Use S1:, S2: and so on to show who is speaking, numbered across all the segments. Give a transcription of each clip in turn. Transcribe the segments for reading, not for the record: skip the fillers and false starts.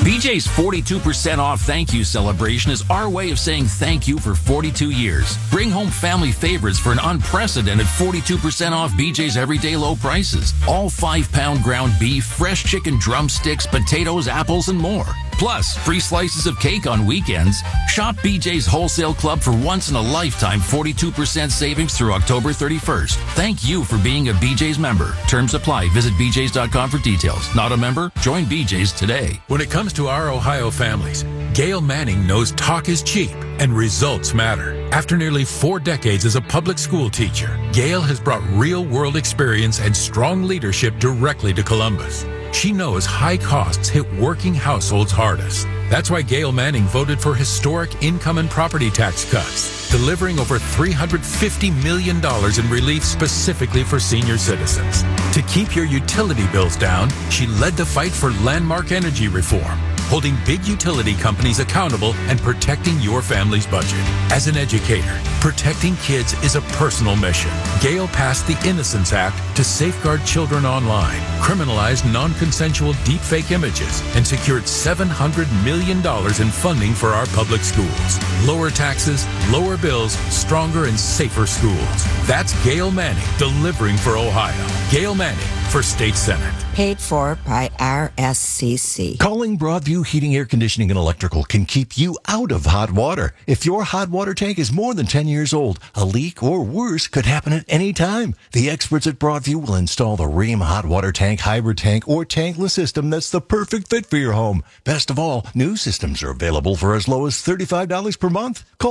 S1: BJ's 42% off thank you celebration is our way of saying thank you for 42 years. Bring home family favorites for an unprecedented 42% off BJ's everyday low prices. All 5-pound ground beef, fresh chicken drumsticks, potatoes, apples, and more. Plus, free slices of cake on weekends. Shop BJ's Wholesale Club for once-in-a-lifetime 42% savings through October 31st. Thank you for being a BJ's member. Terms apply. Visit bjs.com for details. Not a member? Join BJ's today.
S2: When it comes to our Ohio families, Gail Manning knows talk is cheap and results matter. After nearly 4 decades as a public school teacher, Gail has brought real-world experience and strong leadership directly to Columbus. She knows high costs hit working households hardest. That's why Gail Manning voted for historic income and property tax cuts, delivering over $350 million in relief specifically for senior citizens. To keep your utility bills down, she led the fight for landmark energy reform, holding big utility companies accountable and protecting your family's budget. As an educator, protecting kids is a personal mission. Gail passed the Innocence Act to safeguard children online, criminalized non-consensual deepfake images, and secured $700 million in funding for our public schools. Lower taxes, lower bills, stronger and safer schools. That's Gail Manning delivering for Ohio. Gail Manning for State Senate.
S3: Paid for by RSCC.
S4: Calling Broadview Heating, Air Conditioning, and Electrical can keep you out of hot water. If your hot water tank is more than 10 years old, a leak or worse could happen at any time. The experts at Broadview will install the Rheem hot water tank, hybrid tank, or tankless system that's the perfect fit for your home. Best of all, new systems are available for as low as $35 per month. Call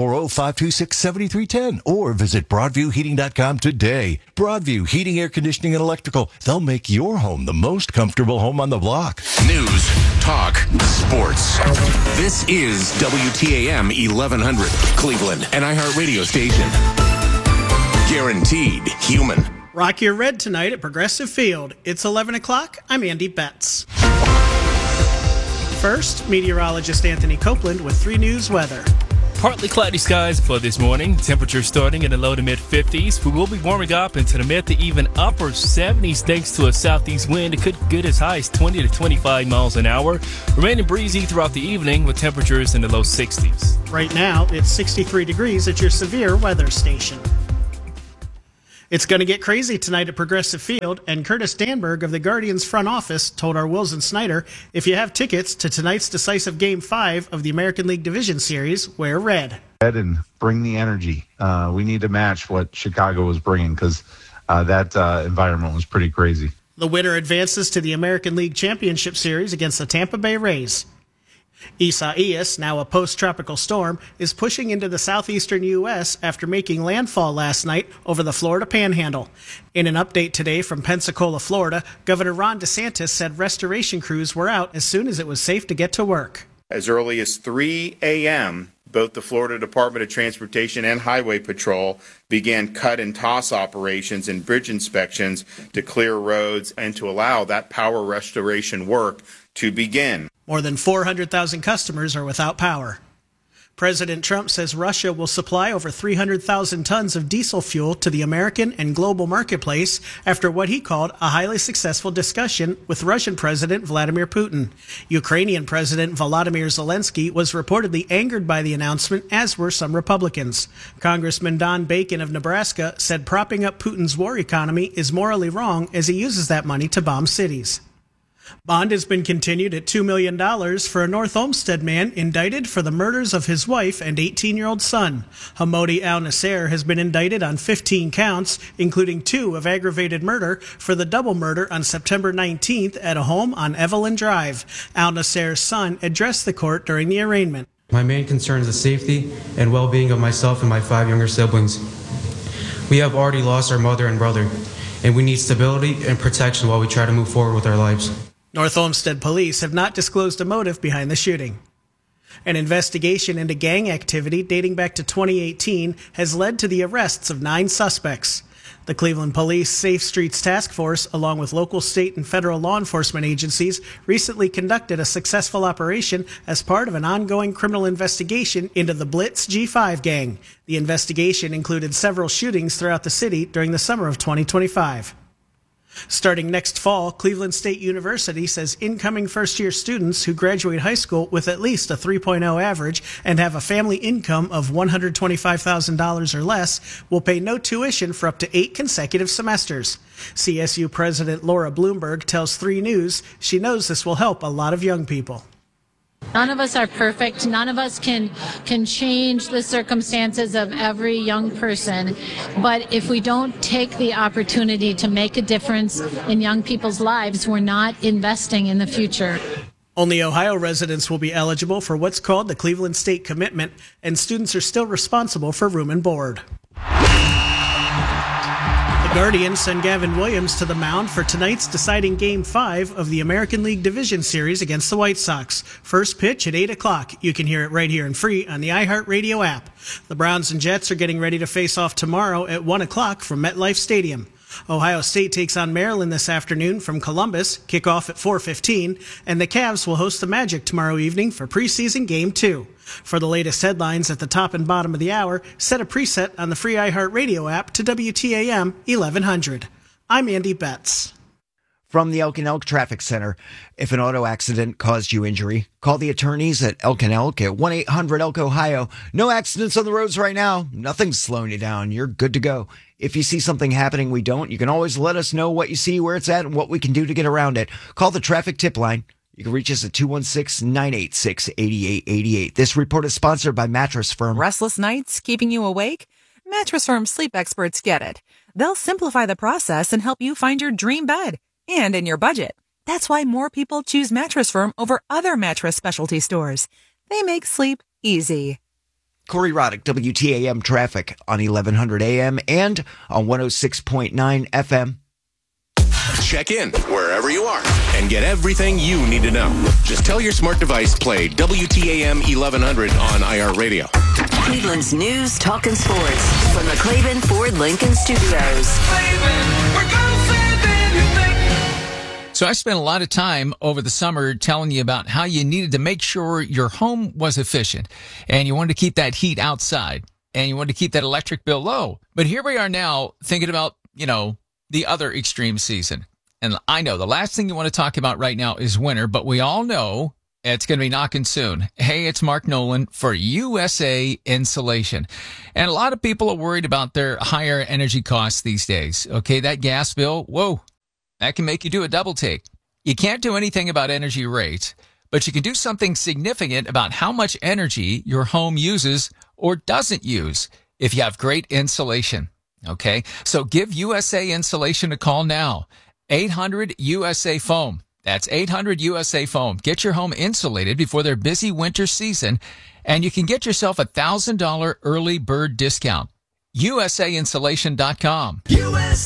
S4: 440-526-7310 or visit BroadviewHeating.com today. Broadview Heating, Air Conditioning, and Electrical. They'll make your home the most comfortable home on the block.
S5: News, talk, sports. This is WTAM 1100, Cleveland, an iHeartRadio station. Guaranteed human.
S6: Rock your red tonight at Progressive Field. It's 11 o'clock. I'm Andy Betts. First, meteorologist Anthony Copeland with 3 News weather.
S7: Partly cloudy skies for this morning. Temperatures starting in the low to mid 50s. We will be warming up into the mid to even upper 70s thanks to a southeast wind. It could get as high as 20 to 25 miles an hour. Remaining breezy throughout the evening with temperatures in the low 60s.
S6: Right now, it's 63 degrees at your severe weather station. It's going to get crazy tonight at Progressive Field, and Curtis Danberg of the Guardians front office told our Wilson Snyder, if you have tickets to tonight's decisive Game 5 of the American League Division Series, wear red.
S8: And bring the energy. We need to match what Chicago was bringing because that environment was pretty crazy.
S6: The winner advances to the American League Championship Series against the Tampa Bay Rays. Isaias, now a post-tropical storm, is pushing into the southeastern U.S. after making landfall last night over the Florida Panhandle. In an update today from Pensacola, Florida, Governor Ron DeSantis said restoration crews were out as soon as it was safe to get to work.
S9: As early as 3 a.m., both the Florida Department of Transportation and Highway Patrol began cut and toss operations and bridge inspections to clear roads and to allow that power restoration work to begin.
S6: More than 400,000 customers are without power. President Trump says Russia will supply over 300,000 tons of diesel fuel to the American and global marketplace after what he called a highly successful discussion with Russian President Vladimir Putin. Ukrainian President Volodymyr Zelensky was reportedly angered by the announcement, as were some Republicans. Congressman Don Bacon of Nebraska said propping up Putin's war economy is morally wrong as he uses that money to bomb cities. Bond has been continued at $2 million for a North Olmsted man indicted for the murders of his wife and 18-year-old son. Hamodi Al-Nasser has been indicted on 15 counts, including 2 of aggravated murder for the double murder on September 19th at a home on Evelyn Drive. Al-Nasser's son addressed the court during the arraignment.
S10: My main concern is the safety and well-being of myself and my 5 younger siblings. We have already lost our mother and brother, and we need stability and protection while we try to move forward with our lives.
S6: North Olmsted police have not disclosed a motive behind the shooting. An investigation into gang activity dating back to 2018 has led to the arrests of 9 suspects. The Cleveland Police Safe Streets Task Force, along with local, state, and federal law enforcement agencies, recently conducted a successful operation as part of an ongoing criminal investigation into the Blitz G5 gang. The investigation included several shootings throughout the city during the summer of 2025. Starting next fall, Cleveland State University says incoming first-year students who graduate high school with at least a 3.0 average and have a family income of $125,000 or less will pay no tuition for up to 8 consecutive semesters. CSU President Laura Bloomberg tells 3 News she knows this will help a lot of young people.
S11: None of us are perfect. None of us can change the circumstances of every young person. But if we don't take the opportunity to make a difference in young people's lives, we're not investing in the future.
S6: Only Ohio residents will be eligible for what's called the Cleveland State Commitment, and students are still responsible for room and board. The Guardians send Gavin Williams to the mound for tonight's deciding Game 5 of the American League Division Series against the White Sox. First pitch at 8 o'clock. You can hear it right here and free on the iHeartRadio app. The Browns and Jets are getting ready to face off tomorrow at 1 o'clock from MetLife Stadium. Ohio State takes on Maryland this afternoon from Columbus, kickoff at 4:15, and the Cavs will host the Magic tomorrow evening for preseason Game 2. For the latest headlines at the top and bottom of the hour, set a preset on the free iHeartRadio app to WTAM 1100. I'm Andy Betts.
S12: From the Elk and Elk Traffic Center, if an auto accident caused you injury, call the attorneys at Elk and Elk at 1-800-ELK-OHIO. No accidents on the roads right now. Nothing's slowing you down. You're good to go. If you see something happening we don't, you can always let us know what you see, where it's at, and what we can do to get around it. Call the traffic tip line. You can reach us at 216-986-8888. This report is sponsored by Mattress Firm.
S13: Restless nights keeping you awake? Mattress Firm sleep experts get it. They'll simplify the process and help you find your dream bed and in your budget. That's why more people choose Mattress Firm over other mattress specialty stores. They make sleep easy.
S12: Corey Roddick, WTAM traffic on 1100 AM and on 106.9 FM.
S5: Check in wherever you are and get everything you need to know. Just tell your smart device play WTAM 1100 on iHeartRadio.
S14: Cleveland's news, talk, and sports from the Claiborne Ford Lincoln Studios.
S15: So I spent a lot of time over the summer telling you about how you needed to make sure your home was efficient and you wanted to keep that heat outside and you wanted to keep that electric bill low. But here we are now thinking about, the other extreme season. And I know the last thing you want to talk about right now is winter, but we all know it's going to be knocking soon. Hey, it's Mark Nolan for USA Insulation. And a lot of people are worried about their higher energy costs these days. Okay, that gas bill, whoa, that can make you do a double take. You can't do anything about energy rates, but you can do something significant about how much energy your home uses or doesn't use if you have great insulation. Okay, so give USA Insulation a call now. 800-USA-FOAM. That's 800-USA-FOAM. Get your home insulated before their busy winter season, and you can get yourself a $1,000 early bird discount. USAinsulation.com.